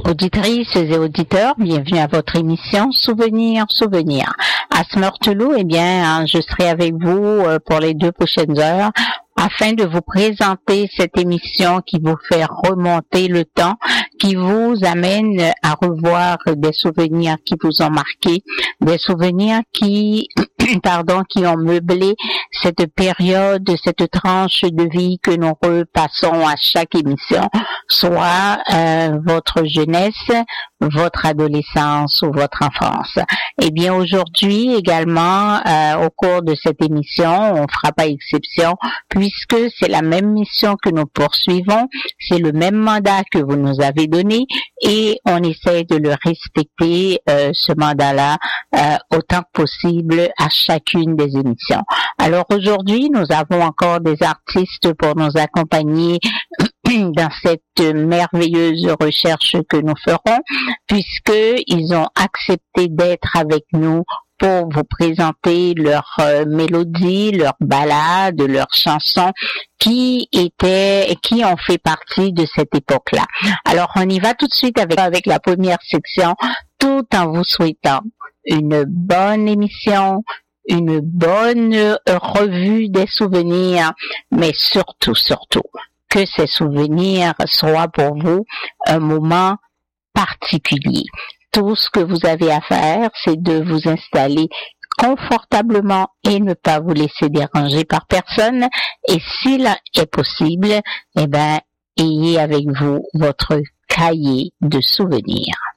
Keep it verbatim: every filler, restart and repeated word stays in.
Auditrices et auditeurs, bienvenue à votre émission Souvenirs, Souvenirs. À Smurtelou, eh bien, je serai avec vous pour les deux prochaines heures afin de vous présenter cette émission qui vous fait remonter le temps, qui vous amène à revoir des souvenirs qui vous ont marqué, des souvenirs qui, pardon, qui ont meublé cette période, cette tranche de vie que nous repassons à chaque émission, soit euh, votre jeunesse, votre adolescence ou votre enfance. Eh bien, aujourd'hui également, euh, au cours de cette émission, on fera pas exception, puisque c'est la même mission que nous poursuivons, c'est le même mandat que vous nous avez donné et on essaie de le respecter, euh, ce mandat-là, euh, autant que possible à chacune des émissions. Alors aujourd'hui, nous avons encore des artistes pour nous accompagner dans cette merveilleuse recherche que nous ferons, puisqu'ils ont accepté d'être avec nous pour vous présenter leurs euh, mélodies, leurs ballades, leurs chansons qui étaient, qui ont fait partie de cette époque-là. Alors on y va tout de suite avec, avec la première section, tout en vous souhaitant une bonne émission, une bonne revue des souvenirs, mais surtout, surtout, que ces souvenirs soient pour vous un moment particulier. Tout ce que vous avez à faire, c'est de vous installer confortablement et ne pas vous laisser déranger par personne. Et s'il est possible, eh ben, ayez avec vous votre cahier de souvenirs.